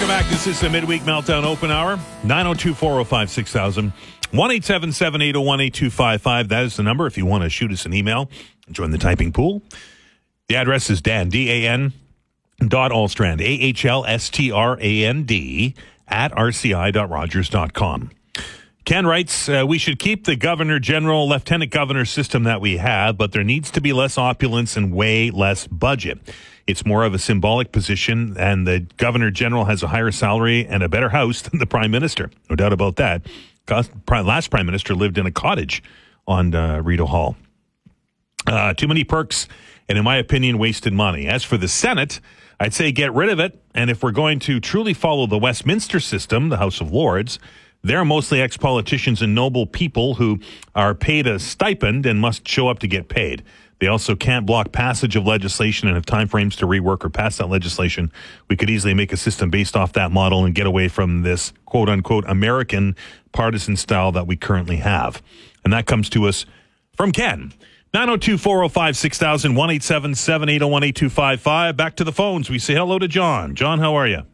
back. This is the Midweek Meltdown Open Hour. 902-405-6000. 1-877-801-8255. That is the number if you want to shoot us an email and join the typing pool. The address is Dan, D-A-N, .Alstrand, A-H-L-S-T-R-A-N-D, at rci.rogers.com. Ken writes, we should keep the governor general, lieutenant governor system that we have, but there needs to be less opulence and way less budget. It's more of a symbolic position, and the governor general has a higher salary and a better house than the prime minister. No doubt about that. Last prime minister lived in a cottage on Rideau Hall. Too many perks, and in my opinion, wasted money. As for the Senate, I'd say get rid of it, and if we're going to truly follow the Westminster system, the House of Lords, they're mostly ex-politicians and noble people who are paid a stipend and must show up to get paid. They also can't block passage of legislation and have timeframes to rework or pass that legislation. We could easily make a system based off that model and get away from this quote-unquote American partisan style that we currently have. And that comes to us from Ken. 902-405-6000, 1-877-801-8255. Back to the phones. We say hello to John. John, how are you?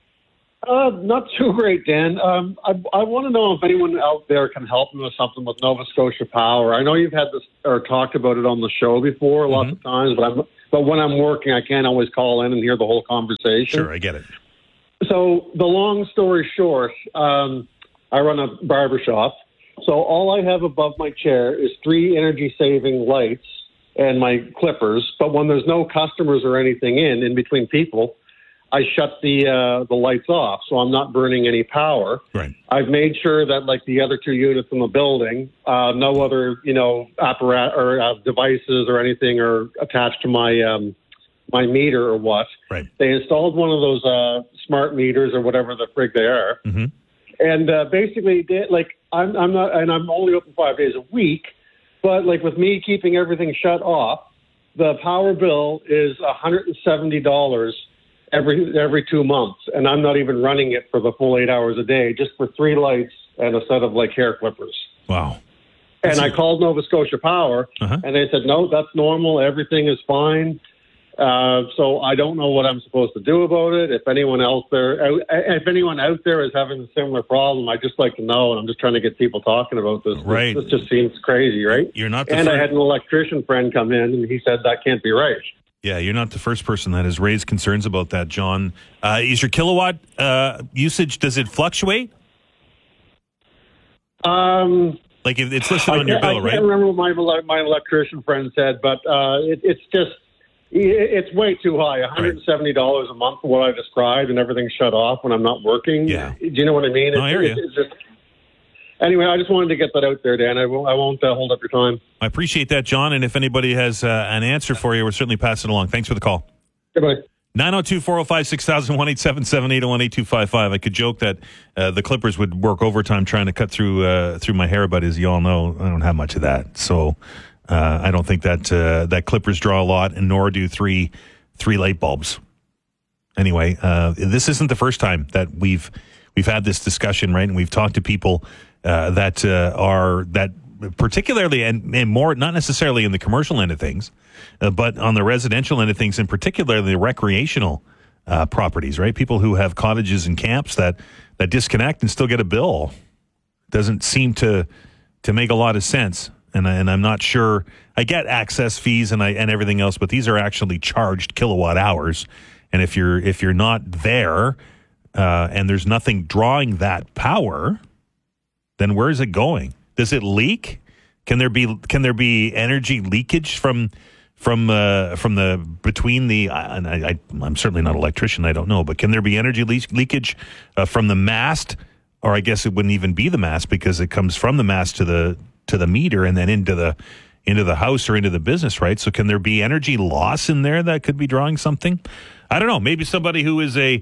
Not too great, Dan. I want to know if anyone out there can help me with something with Nova Scotia Power. I know you've had this or talked about it on the show before lots of times, but when I'm working, I can't always call in and hear the whole conversation. Sure, I get it. So the long story short, I run a barbershop. So all I have above my chair is 3 energy-saving lights and my clippers. But when there's no customers or anything in between people, I shut the lights off, so I'm not burning any power. Right. I've made sure that, like the other 2 units in the building, no other apparat or devices or anything are attached to my my meter or what. Right. They installed one of those smart meters or whatever the frig they are, and basically, I'm not, and I'm only open 5 days a week, but like with me keeping everything shut off, the power bill is $170. Every 2 months, and I'm not even running it for the full 8 hours a day, just for 3 lights and a set of hair clippers. Wow. And I called Nova Scotia Power, and they said, no, that's normal. Everything is fine. So I don't know what I'm supposed to do about it. If anyone out there is having a similar problem, I'd just like to know, and I'm just trying to get people talking about this. Right. This just seems crazy, right? You're not and I had an electrician friend come in, and he said that can't be right. Yeah, you're not the first person that has raised concerns about that, John. Is your kilowatt usage, does it fluctuate? Like if it's listed on your bill, right? I can't remember what my electrician friend said, but it's way too high. $170 a month for what I described, and everything's shut off when I'm not working. Yeah. Do you know what I mean? No, I hear you. Anyway, I just wanted to get that out there, Dan. I won't hold up your time. I appreciate that, John. And if anybody has an answer for you, we'll certainly pass it along. Thanks for the call. Goodbye. 902-405-6000, 1-877-801-8255. I could joke that the Clippers would work overtime trying to cut through my hair, but as you all know, I don't have much of that. So I don't think that Clippers draw a lot, and nor do three light bulbs. Anyway, this isn't the first time that we've had this discussion, right? And we've talked to people that particularly and more, not necessarily in the commercial end of things, but on the residential end of things, and particularly the recreational properties, right? People who have cottages and camps that disconnect and still get a bill. Doesn't seem to make a lot of sense. And I'm not sure. I get access fees and everything else, but these are actually charged kilowatt hours. And if you're not there and there's nothing drawing that power, then where is it going? Does it leak? Can there be energy leakage from the between the? And I'm certainly not an electrician. I don't know, but can there be energy leakage from the mast? Or I guess it wouldn't even be the mast because it comes from the mast to the meter and then into the house or into the business, right? So can there be energy loss in there that could be drawing something? I don't know. Maybe somebody who is an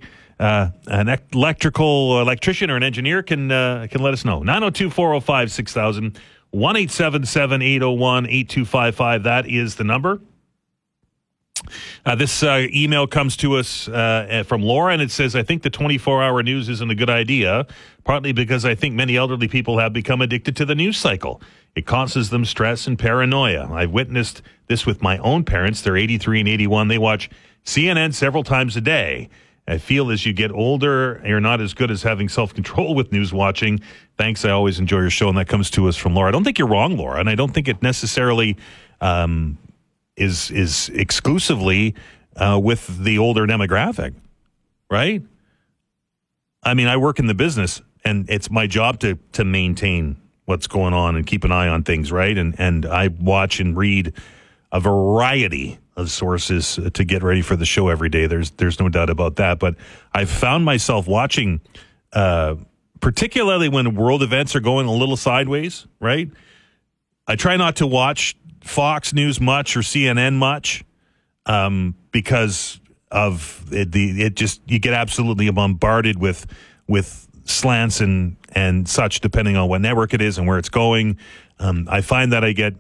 electrician or an engineer can let us know. 902-405-6000, 1-877-801-8255. That is the number. This email comes to us from Laura, and it says, I think the 24-hour news isn't a good idea, partly because I think many elderly people have become addicted to the news cycle. It causes them stress and paranoia. I've witnessed this with my own parents. They're 83 and 81. They watch CNN several times a day. I feel as you get older, you're not as good as having self-control with news watching. Thanks. I always enjoy your show. And that comes to us from Laura. I don't think you're wrong, Laura. And I don't think it necessarily is exclusively with the older demographic, right? I mean, I work in the business, and it's my job to maintain what's going on and keep an eye on things, right? And I watch and read a variety of sources to get ready for the show every day. There's no doubt about that. But I've found myself watching, particularly when world events are going a little sideways, right? I try not to watch Fox News much or CNN much because of it just you get absolutely bombarded with slants and such depending on what network it is and where it's going. I find that I get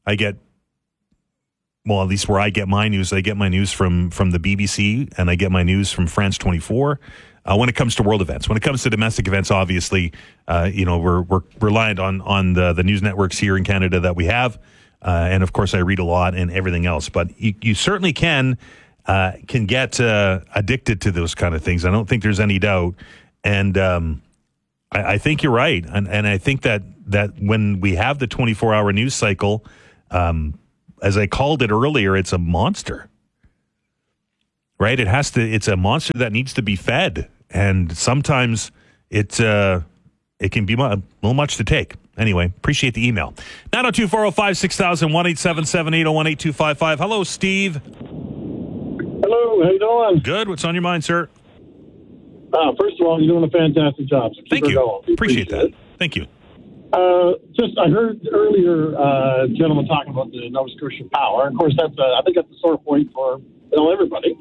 well, at least where I get my news from the BBC, and I get my news from France 24. When it comes to world events, when it comes to domestic events, obviously, we're reliant on the news networks here in Canada that we have, and of course, I read a lot and everything else. But you certainly can get addicted to those kind of things. I don't think there's any doubt, and I think you're right, and I think that when we have the 24-hour news cycle. As I called it earlier, it's a monster, right? It's a monster that needs to be fed. And sometimes it can be a little much to take. Anyway, appreciate the email. 902-405-6000, 1-877-801-8255. Hello, Steve. Hello, how you doing? Good. What's on your mind, sir? First of all, you're doing a fantastic job. So Thank you. Going. Appreciate that. Thank you. I heard earlier gentleman talking about the Nova Scotia Power. Of course, I think that's a sore point for everybody.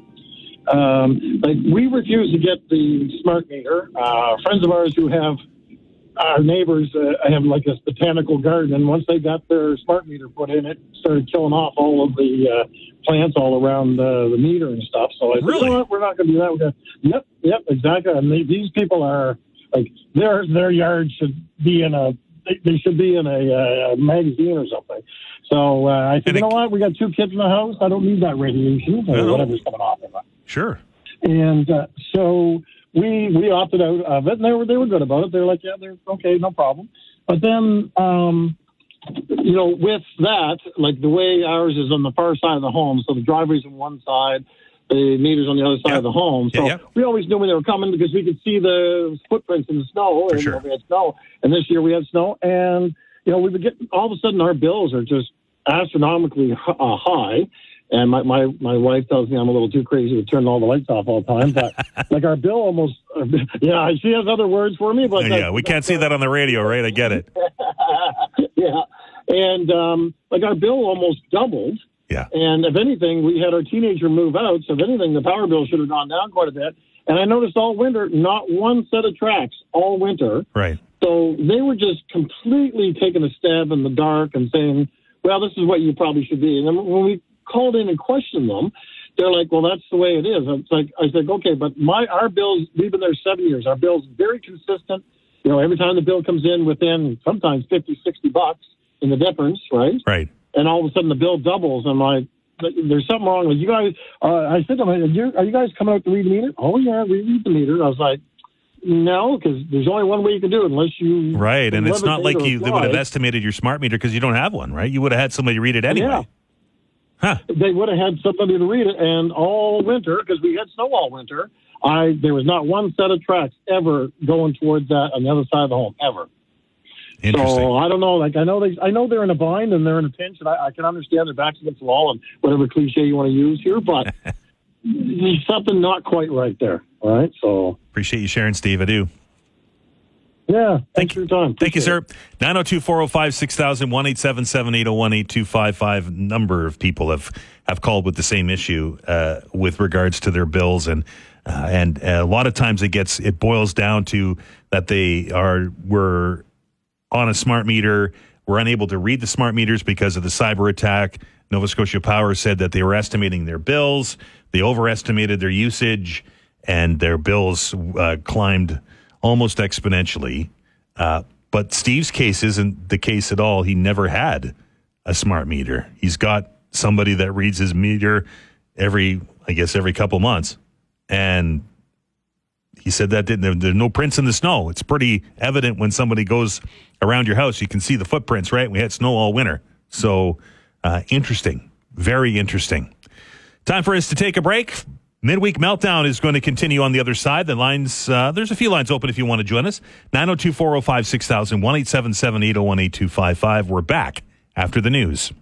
We refuse to get the smart meter. Friends of ours who have our neighbors have like this botanical garden, and once they got their smart meter put in, it started killing off all of the plants all around the meter and stuff. So I said, really? You know what? We're not going to do that. Yep, exactly. And these people are like their yard should be in a. They should be in a magazine or something. So I said, you know what? We got 2 kids in the house. I don't need that radiation or whatever's coming off of it. Sure. And so we opted out of it, and they were good about it. They're like, yeah, they're okay, no problem. But then, with that, like the way ours is on the far side of the home, so the driveway's on one side, the meter's on the other side of the home. So we always knew when they were coming because we could see the footprints in the snow. For and sure. We had snow. And this year we had snow. And, we would get, all of a sudden our bills are just astronomically high. And my wife tells me I'm a little too crazy to turn all the lights off all the time. But like our bill almost, she has other words for me. But we can't see that on the radio, right? I get it. Yeah. And our bill almost doubled. Yeah. And if anything, we had our teenager move out. So if anything, the power bill should have gone down quite a bit. And I noticed all winter, not one set of tracks all winter. Right. So they were just completely taking a stab in the dark and saying, well, this is what you probably should be. And then when we called in and questioned them, they're like, well, that's the way it is. It's like, I said, okay, but our bills, we've been there 7 years. Our bill's very consistent. Every time the bill comes in within sometimes $50, $60 in the difference, right? Right. And all of a sudden the bill doubles. I'm like, there's something wrong with you guys. I said to them, are you guys coming out to read the meter? Oh, yeah, we read the meter. I was like, no, because there's only one way you can do it unless you... Right, and it's not like they would have estimated your smart meter because you don't have one, right? You would have had somebody read it anyway. Yeah. Huh. They would have had somebody to read it, and all winter, because we had snow all winter, there was not one set of tracks ever going towards that on the other side of the home, ever. Interesting. So I don't know. Like I know they're in a bind and they're in a pinch, and I can understand their backs against the wall and whatever cliche you want to use here, but there's something not quite right there. All right. So appreciate you sharing, Steve. I do. Yeah. Thanks for your time. Thank you, sir. 902-405-6000, 1-877-801-8255. Number of people have called with the same issue with regards to their bills, and a lot of times it boils down to that we're on a smart meter. We're unable to read the smart meters because of the cyber attack. Nova Scotia Power said that they were estimating their bills. They overestimated their usage, and their bills climbed almost exponentially. But Steve's case isn't the case at all. He never had a smart meter. He's got somebody that reads his meter every couple months. And He said that there's no prints in the snow. It's pretty evident when somebody goes around your house. You can see the footprints, right? We had snow all winter. So interesting. Very interesting. Time for us to take a break. Midweek Meltdown is going to continue on the other side. The lines, there's a few lines open if you want to join us. 902-405-6000, 1-877-801-8255. We're back after the news.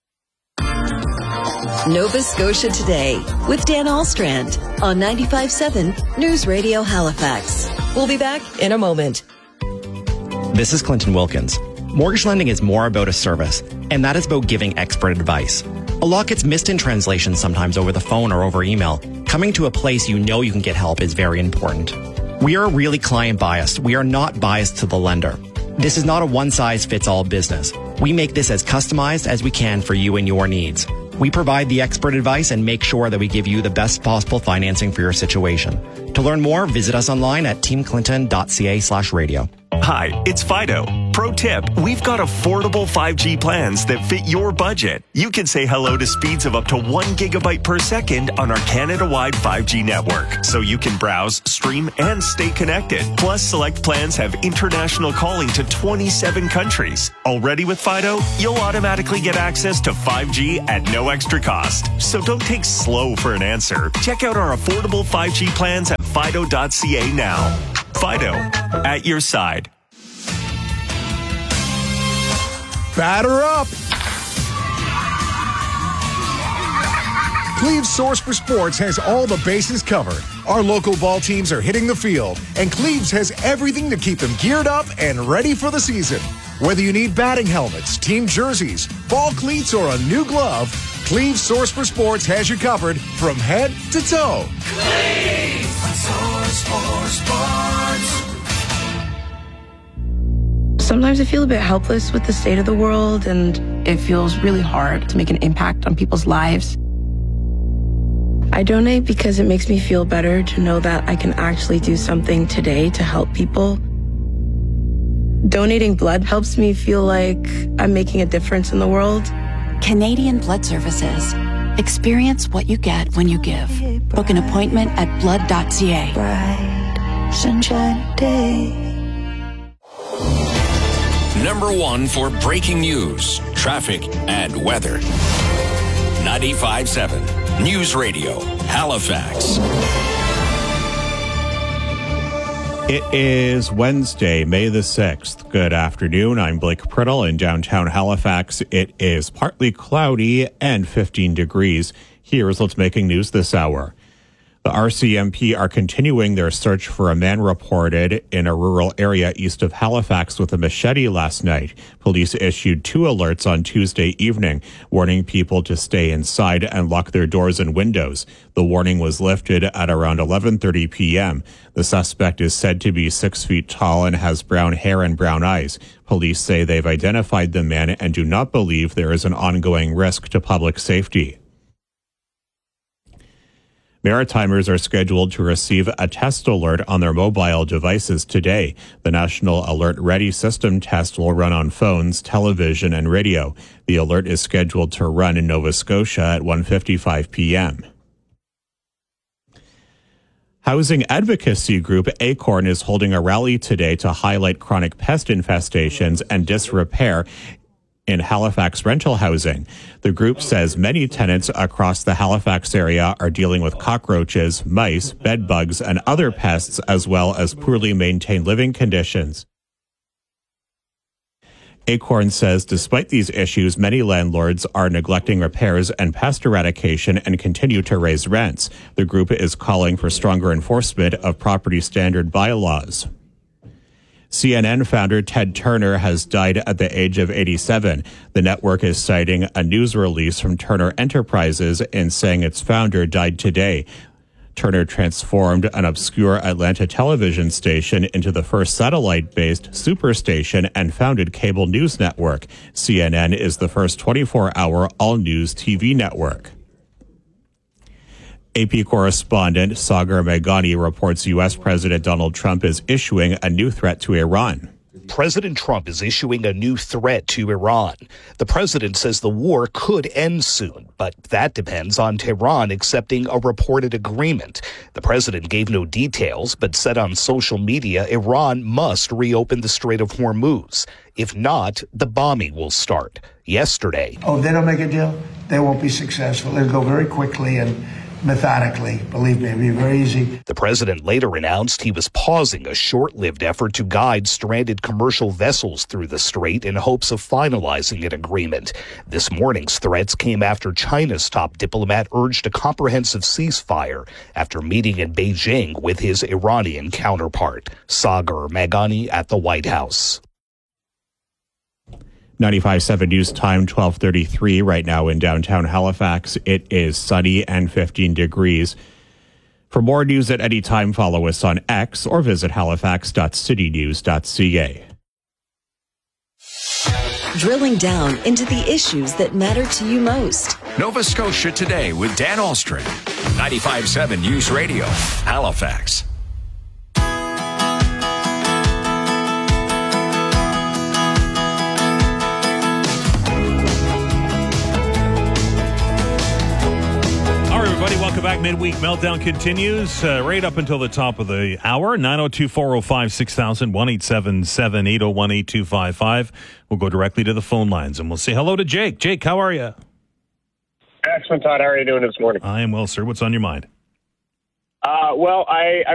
Nova Scotia Today with Dan Alstrand on 95.7 News Radio Halifax. We'll be back in a moment. This is Clinton Wilkins. Mortgage lending is more about a service, and that is about giving expert advice. A lot gets missed in translation sometimes over the phone or over email. Coming to a place you know you can get help is very important. We are really client biased. We are not biased to the lender. This is not a one-size-fits-all business. We make this as customized as we can for you and your needs. We provide the expert advice and make sure that we give you the best possible financing for your situation. To learn more, visit us online at teamclinton.ca/radio. Hi, it's Fido. Pro tip, we've got affordable 5G plans that fit your budget. You can say hello to speeds of up to 1 gigabyte per second on our Canada-wide 5G network, so you can browse, stream, and stay connected. Plus, select plans have international calling to 27 countries. Already with Fido, you'll automatically get access to 5G at no extra cost. So don't take slow for an answer. Check out our affordable 5G plans at fido.ca now. Fido, at your side. Batter up! Cleve's Source for Sports has all the bases covered. Our local ball teams are hitting the field, and Cleve's has everything to keep them geared up and ready for the season. Whether you need batting helmets, team jerseys, ball cleats, or a new glove, Cleve's Source for Sports has you covered from head to toe. Cleve's Source for Sports. Sometimes I feel a bit helpless with the state of the world, and it feels really hard to make an impact on people's lives. I donate because it makes me feel better to know that I can actually do something today to help people. Donating blood helps me feel like I'm making a difference in the world. Canadian Blood Services. Experience what you get when you give. Book an appointment at blood.ca. Bright sunshine day. Number one for breaking news, traffic, and weather. 95.7 News Radio, Halifax. It is Wednesday, May the 6th. Good afternoon. I'm Blake Priddle in downtown Halifax. It is partly cloudy and 15 degrees. Here's what's making news this hour. The RCMP are continuing their search for a man reported in a rural area east of Halifax with a machete last night. Police issued 2 alerts on Tuesday evening, warning people to stay inside and lock their doors and windows. The warning was lifted at around 11:30 p.m. The suspect is said to be 6 feet tall and has brown hair and brown eyes. Police say they've identified the man and do not believe there is an ongoing risk to public safety. Maritimers are scheduled to receive a test alert on their mobile devices today. The National Alert Ready System test will run on phones, television, and radio. The alert is scheduled to run in Nova Scotia at 1:55 p.m. Housing advocacy group Acorn is holding a rally today to highlight chronic pest infestations and disrepair in Halifax rental housing. The group says many tenants across the Halifax area are dealing with cockroaches, mice, bed bugs, and other pests, as well as poorly maintained living conditions. Acorn says despite these issues, many landlords are neglecting repairs and pest eradication and continue to raise rents. The group is calling for stronger enforcement of property standard bylaws. CNN founder Ted Turner has died at the age of 87. The network is citing a news release from Turner Enterprises in saying its founder died today. Turner transformed an obscure Atlanta television station into the first satellite-based superstation and founded cable news network. CNN is the first 24-hour all-news TV network. AP correspondent Sagar Meghani reports U.S. President Donald Trump is issuing a new threat to Iran. President Trump is issuing a new threat to Iran. The president says the war could end soon, but that depends on Tehran accepting a reported agreement. The president gave no details, but said on social media Iran must reopen the Strait of Hormuz. If not, the bombing will start. Yesterday, if they don't make a deal, they won't be successful. It'll go very quickly and methodically. Believe me, it'll be very easy. The president later announced he was pausing a short-lived effort to guide stranded commercial vessels through the strait in hopes of finalizing an agreement. This morning's threats came after China's top diplomat urged a comprehensive ceasefire after meeting in Beijing with his Iranian counterpart. Sagar Meghani at the White House. 95.7 News Time, 12:33 right now in downtown Halifax. It is sunny and 15 degrees. For more news at any time, follow us on X or visit halifax.citynews.ca. Drilling down into the issues that matter to you most. Nova Scotia Today with Dan Ahlstrom. 95.7 News Radio, Halifax. Everybody, welcome back. Midweek Meltdown continues right up until the top of the hour. 902-405-6000, 1-877-801-8255. We'll go directly to the phone lines and we'll say hello to Jake. Jake, how are you? Excellent, Todd. How are you doing this morning? I am well, sir. What's on your mind? Well, I